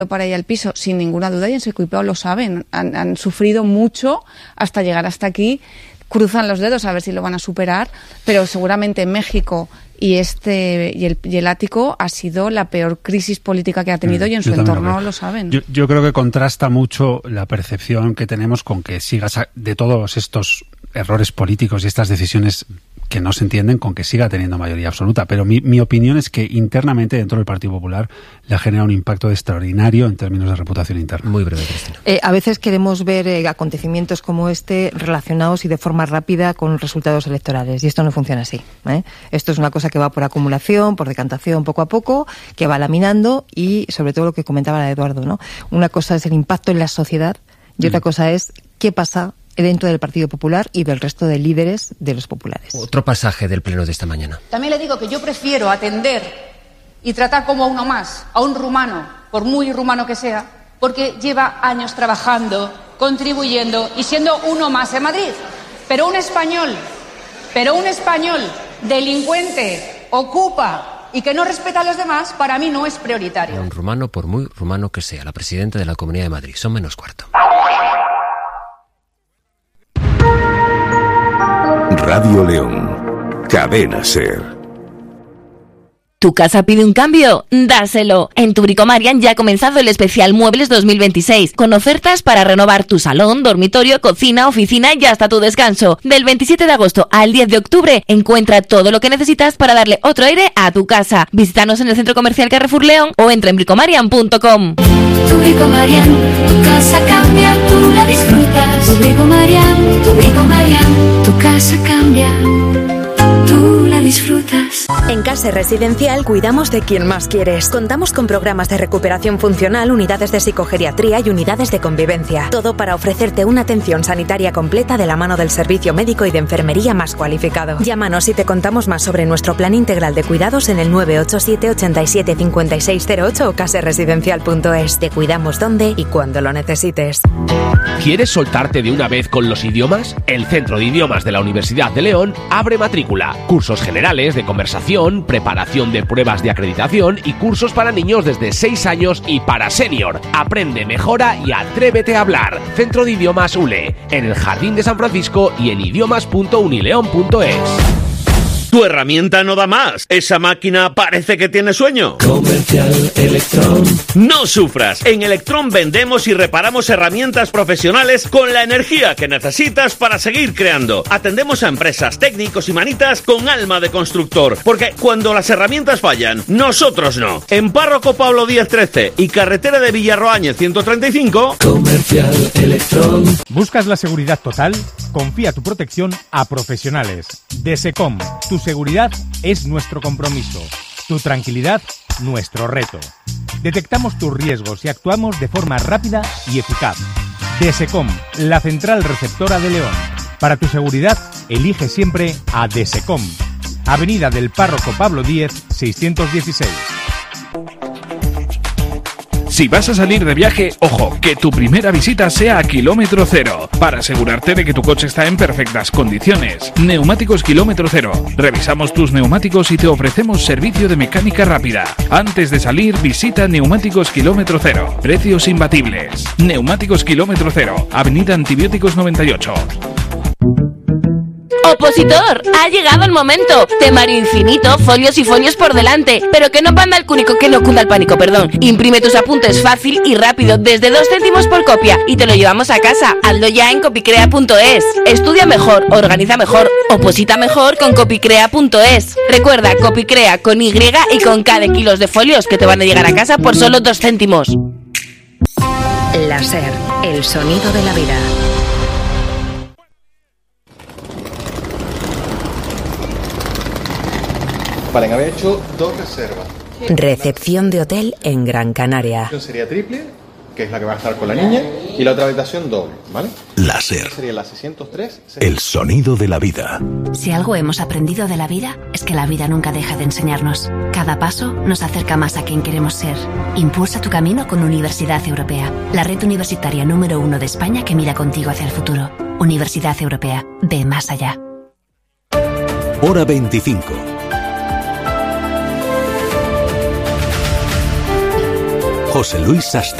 para ir al piso, sin ninguna duda, y en Secuipao lo saben, han sufrido mucho hasta llegar hasta aquí, cruzan los dedos a ver si lo van a superar, pero seguramente México y el Ático ha sido la peor crisis política que ha tenido y en su entorno lo saben. Yo creo que contrasta mucho la percepción que tenemos con que sigas de todos estos errores políticos y estas decisiones que no se entienden, con que siga teniendo mayoría absoluta. Pero mi opinión es que internamente dentro del Partido Popular le ha generado un impacto extraordinario en términos de reputación interna. Muy breve, Cristina. A veces queremos ver acontecimientos como este relacionados y de forma rápida con resultados electorales, y esto no funciona así, ¿eh? Esto es una cosa que va por acumulación, por decantación, poco a poco, que va laminando, y sobre todo lo que comentaba Eduardo, ¿no? Una cosa es el impacto en la sociedad y otra cosa es qué pasa dentro del Partido Popular y del resto de líderes de los populares. Otro pasaje del pleno de esta mañana. También le digo que yo prefiero atender y tratar como a uno más, a un rumano, por muy rumano que sea, porque lleva años trabajando, contribuyendo y siendo uno más en Madrid. Pero un español delincuente, ocupa y que no respeta a los demás, para mí no es prioritario. Un rumano, por muy rumano que sea, la presidenta de la Comunidad de Madrid. Son menos cuarto. Radio León, Cadena SER. ¿Tu casa pide un cambio? ¡Dáselo! En tu Bricomarian ya ha comenzado el especial Muebles 2026, con ofertas para renovar tu salón, dormitorio, cocina, oficina y hasta tu descanso. Del 27 de agosto al 10 de octubre, encuentra todo lo que necesitas para darle otro aire a tu casa. Visítanos en el Centro Comercial Carrefour León o entra en bricomarian.com. Tu Bricomarian, tu casa cambia, tú la disfrutas. Tu Bricomarian, tu casa cambia, tú la disfrutas. En Case Residencial cuidamos de quien más quieres. Contamos con programas de recuperación funcional, unidades de psicogeriatría y unidades de convivencia. Todo para ofrecerte una atención sanitaria completa de la mano del servicio médico y de enfermería más cualificado. Llámanos y te contamos más sobre nuestro plan integral de cuidados en el 987 87 5608 o caseresidencial.es. Te cuidamos donde y cuando lo necesites. ¿Quieres soltarte de una vez con los idiomas? El Centro de Idiomas de la Universidad de León abre matrícula. Cursos generales de conversación, preparación de pruebas de acreditación y cursos para niños desde 6 años y para senior. Aprende, mejora y atrévete a hablar. Centro de Idiomas ULE, en el Jardín de San Francisco y en idiomas.unileon.es. Tu herramienta no da más. ¿Esa máquina parece que tiene sueño? Comercial Electron. No sufras. En Electron vendemos y reparamos herramientas profesionales con la energía que necesitas para seguir creando. Atendemos a empresas, técnicos y manitas con alma de constructor. Porque cuando las herramientas fallan, nosotros no. En Párroco Pablo Díaz 13 y Carretera de Villarroáñez 135. Comercial Electron. ¿Buscas la seguridad total? Confía tu protección a profesionales. DSECOM. Tu seguridad es nuestro compromiso. Tu tranquilidad, nuestro reto. Detectamos tus riesgos y actuamos de forma rápida y eficaz. DSECOM, la central receptora de León. Para tu seguridad, elige siempre a DSECOM. Avenida del Párroco Pablo Díez, 616. Si vas a salir de viaje, ojo, que tu primera visita sea a kilómetro cero, para asegurarte de que tu coche está en perfectas condiciones. Neumáticos Kilómetro Cero. Revisamos tus neumáticos y te ofrecemos servicio de mecánica rápida. Antes de salir, visita Neumáticos Kilómetro Cero. Precios imbatibles. Neumáticos Kilómetro Cero. Avenida Antibióticos 98. ¡Opositor! ¡Ha llegado el momento! Temario infinito, folios y folios por delante. Pero que no panda el cúnico, que no cunda el pánico, perdón. Imprime tus apuntes fácil y rápido, desde 2 céntimos por copia. Y te lo llevamos a casa. Hazlo ya en copicrea.es. Estudia mejor, organiza mejor, oposita mejor con copicrea.es. Recuerda, Copicrea con Y y con K de kilos de folios que te van a llegar a casa por solo 2 céntimos. La SER, el sonido de la vida. Vale, había hecho 2 reservas. Recepción de hotel en Gran Canaria. Sería triple, que es la que va a estar con la niña, y la otra habitación doble, ¿vale? La SER. Sería la 603. El sonido de la vida. Si algo hemos aprendido de la vida, es que la vida nunca deja de enseñarnos. Cada paso nos acerca más a quien queremos ser. Impulsa tu camino con Universidad Europea, la red universitaria número 1 de España que mira contigo hacia el futuro. Universidad Europea, ve más allá. Hora 25. José Luis Sastre.